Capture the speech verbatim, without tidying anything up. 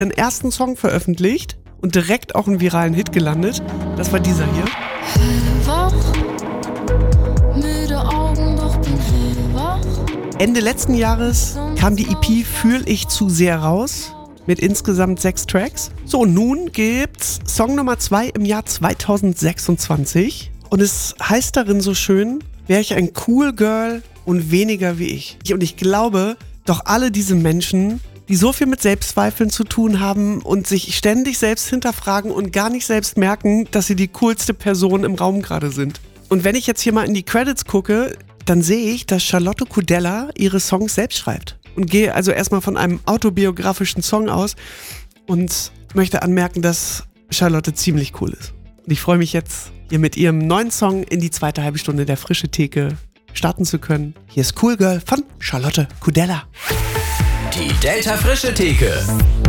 ihren ersten Song veröffentlicht und direkt auch einen viralen Hit gelandet. Das war dieser hier. Wach, müde Augen, doch bin hellwach. Ende letzten Jahres kam die E P Fühl ich zu sehr raus mit insgesamt sechs Tracks. So, und nun gibt's Song Nummer zwei im Jahr zweitausendsechsundzwanzig und es heißt darin so schön, wäre ich ein cool Girl und weniger wie ich. Und ich glaube, doch alle diese Menschen, die so viel mit Selbstzweifeln zu tun haben und sich ständig selbst hinterfragen und gar nicht selbst merken, dass sie die coolste Person im Raum gerade sind. Und wenn ich jetzt hier mal in die Credits gucke, dann sehe ich, dass Charlotte Kudella ihre Songs selbst schreibt. Und gehe also erstmal von einem autobiografischen Song aus und möchte anmerken, dass Charlotte ziemlich cool ist. Und ich freue mich jetzt, hier mit ihrem neuen Song in die zweite halbe Stunde der Frische Theke starten zu können. Hier ist Cool Girl von Charlotte Kudella. Die Delta Frische Theke.